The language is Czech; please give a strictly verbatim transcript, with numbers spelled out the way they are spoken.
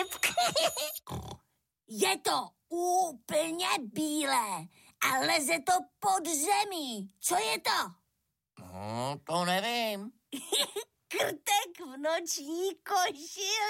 Je to úplně bílé a leze to pod zemí. Co je to? No, to nevím. Krtek v noční košili.